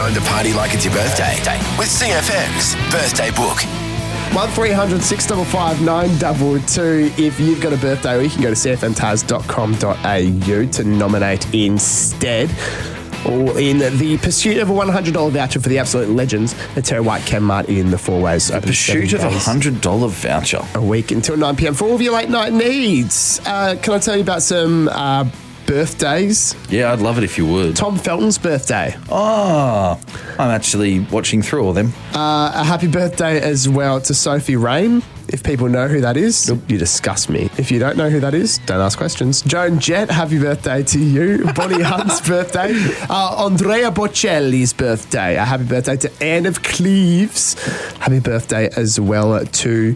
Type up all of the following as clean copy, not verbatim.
Time to party like it's your birthday with CFM's Birthday Book. 1300 655 922. If you've got a birthday, or you can go to cfmtaz.com.au to nominate instead. Or in the pursuit of a $100 voucher for the absolute legends at Terry White Kmart in the Four Ways. Pursuit of a $100 voucher. A week until 9 p.m. for all of your late night needs. Can I tell you about some birthdays? Yeah, I'd love it if you would. Tom Felton's birthday. Oh, I'm actually watching through all of them. A happy birthday as well to Sophie Rain. If people know who that is, you disgust me. If you don't know who that is, don't ask questions. Joan Jett, happy birthday to you. Bonnie Hunt's birthday. Andrea Bocelli's birthday. A happy birthday to Anne of Cleves. Happy birthday as well to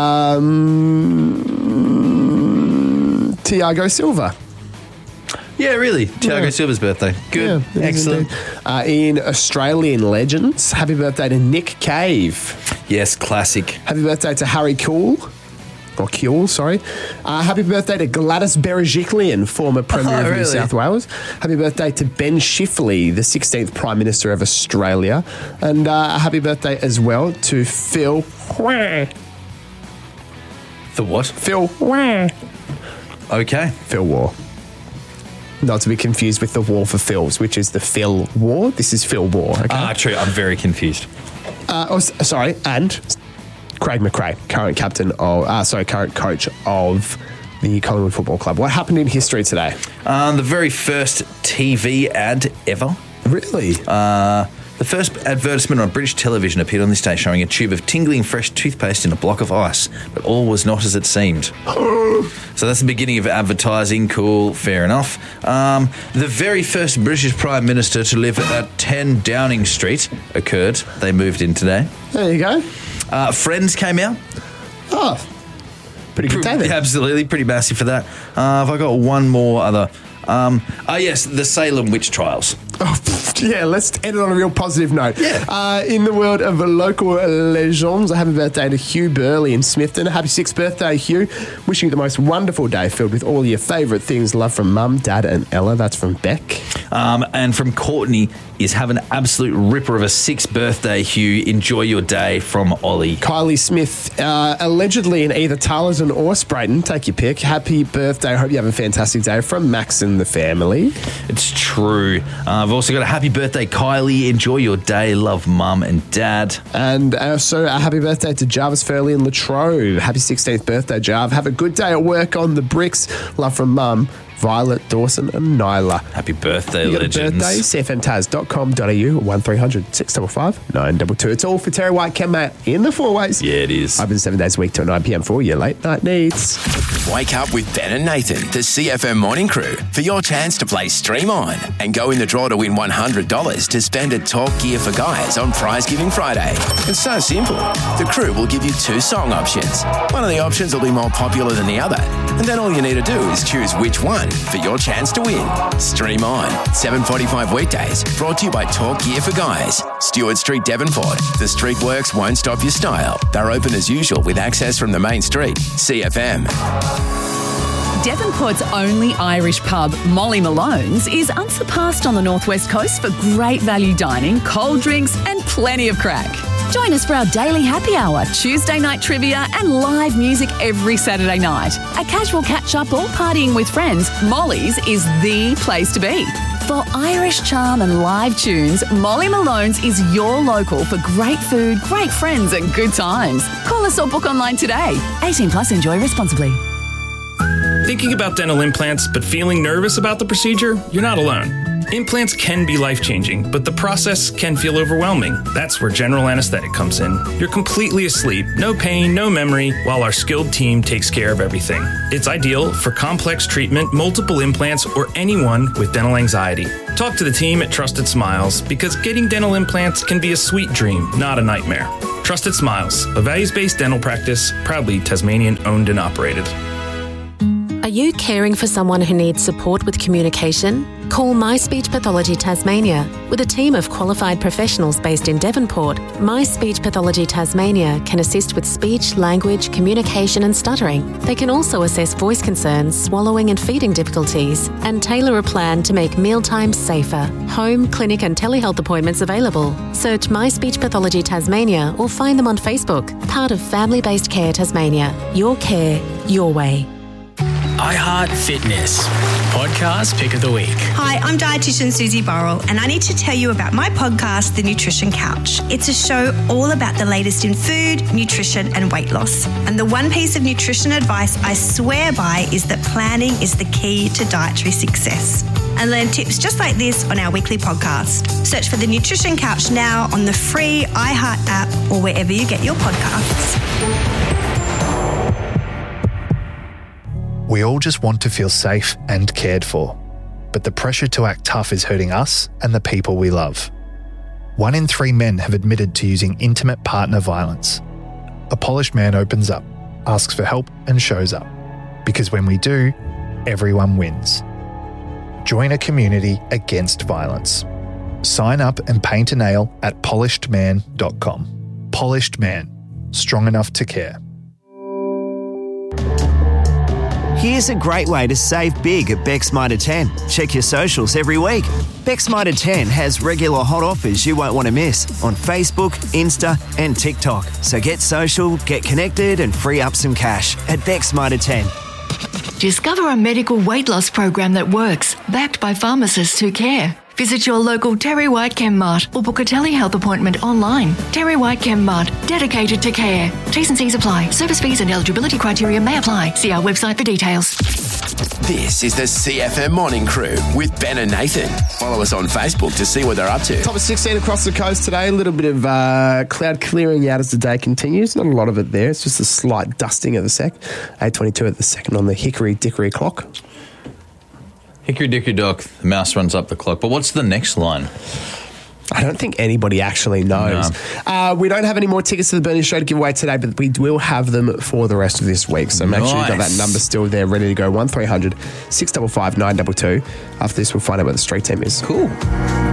Tiago Silva. Yeah, really. Tiago Silva's birthday. Good. Yeah, excellent. In Australian legends, happy birthday to Nick Cave. Yes, classic. Happy birthday to Harry Kuehl. Happy birthday to Gladys Berejiklian, former Premier of New South Wales. Happy birthday to Ben Chifley, the 16th Prime Minister of Australia. And a happy birthday as well to Phil. The what? Phil. Okay. Phil War. Not to be confused with the War for Phils, which is the Phil War. This is Phil War. Okay? True. I'm very confused. And Craig McRae, current coach of the Collingwood Football Club. What happened in history today? The very first TV ad ever. Really? The first advertisement on British television appeared on this day showing a tube of tingling fresh toothpaste in a block of ice, but all was not as it seemed. So that's the beginning of advertising. Cool, fair enough. The very first British Prime Minister to live at 10 Downing Street occurred. They moved in today. There you go. Friends came out. Oh, pretty good day then. Yeah, absolutely, pretty massive for that. Have I got one more other... yes, the Salem witch trials. Oh, yeah, let's end it on a real positive note. Yeah. In the world of local legends, a happy birthday to Hugh Burley in Smithton. A happy 6th birthday, Hugh. Wishing you the most wonderful day filled with all your favourite things. Love from Mum, Dad and Ella. That's from Beck. And from Courtney is have an absolute ripper of a 6th birthday, Hugh. Enjoy your day from Ollie. Kylie Smith, allegedly in either Tarleton or Sprayton. Take your pick. Happy birthday. Hope you have a fantastic day from Max and the family. It's true. I've also got a happy birthday, Kylie. Enjoy your day. Love Mum and Dad. And also a happy birthday to Jarvis Furley in Latrobe. Happy 16th birthday, Jarv. Have a good day at work on the bricks. Love from Mum, Violet, Dawson and Nyla. Happy birthday, you got legends. A birthday, cfmtaz.com.au, 1300 655 922. It's all for Terry White Kmart in the Four Ways. Yeah, it is. Open 7 days a week till 9 p.m. for all your late night needs. Wake up with Ben and Nathan, the CFM Morning Crew, for your chance to play Stream On and go in the draw to win $100 to spend at Talk Gear for Guys on Prize Giving Friday. It's so simple. The crew will give you 2 song options. One of the options will be more popular than the other, and then all you need to do is choose which one for your chance to win. Stream On, 7:45 weekdays, brought to you by Talk Gear for Guys. Stewart Street, Devonport. The street works won't stop your style. They're open as usual with access from the main street. CFM. Devonport's only Irish pub, Molly Malone's, is unsurpassed on the northwest coast for great value dining, cold drinks and plenty of crack. Join us for our daily happy hour, Tuesday night trivia and live music every Saturday night. A casual catch-up or partying with friends, Molly's is the place to be. For Irish charm and live tunes, Molly Malone's is your local for great food, great friends and good times. Call us or book online today. 18 plus, enjoy responsibly. Thinking about dental implants but feeling nervous about the procedure? You're not alone. Implants can be life-changing, but the process can feel overwhelming. That's where general anesthetic comes in. You're completely asleep, no pain, no memory, while our skilled team takes care of everything. It's ideal for complex treatment, multiple implants, or anyone with dental anxiety. Talk to the team at Trusted Smiles, because getting dental implants can be a sweet dream, not a nightmare. Trusted Smiles, a values-based dental practice, proudly Tasmanian owned and operated. Are you caring for someone who needs support with communication? Call My Speech Pathology Tasmania. With a team of qualified professionals based in Devonport, My Speech Pathology Tasmania can assist with speech, language, communication and stuttering. They can also assess voice concerns, swallowing and feeding difficulties, and tailor a plan to make mealtimes safer. Home, clinic and telehealth appointments available. Search My Speech Pathology Tasmania or find them on Facebook. Part of Family Based Care Tasmania. Your care, your way. iHeart Fitness Podcast Pick of the Week. Hi, I'm dietitian Susie Burrell, and I need to tell you about my podcast, The Nutrition Couch. It's a show all about the latest in food, nutrition and weight loss. And the one piece of nutrition advice I swear by is that planning is the key to dietary success. And learn tips just like this on our weekly podcast. Search for The Nutrition Couch now on the free iHeart app or wherever you get your podcasts. We all just want to feel safe and cared for, but the pressure to act tough is hurting us and the people we love. 1 in 3 men have admitted to using intimate partner violence. A polished man opens up, asks for help and shows up. Because when we do, everyone wins. Join a community against violence. Sign up and paint a nail at polishedman.com. Polished Man, strong enough to care. Here's a great way to save big at Beck's Mitre 10. Check your socials every week. Beck's Mitre 10 has regular hot offers you won't want to miss on Facebook, Insta and TikTok. So get social, get connected and free up some cash at Beck's Mitre 10. Discover a medical weight loss program that works, backed by pharmacists who care. Visit your local Terry White Chem Mart or book a telehealth appointment online. Terry White Chem Mart, dedicated to care. T's and C's apply. Service fees and eligibility criteria may apply. See our website for details. This is the CFM Morning Crew with Ben and Nathan. Follow us on Facebook to see what they're up to. Top of 16 across the coast today. A little bit of cloud clearing out as the day continues. Not a lot of it there. It's just a slight dusting at the sec. 8:22 at the second on the Hickory Dickory clock. Hickory Dickory Dock, the mouse runs up the clock. But what's the next line? I don't think anybody actually knows. No. We don't have any more tickets to the Bernie Show to give away today, but we will have them for the rest of this week. So make sure you've got that number still there ready to go. 1300 655 922. After this, we'll find out where the street team is. Cool.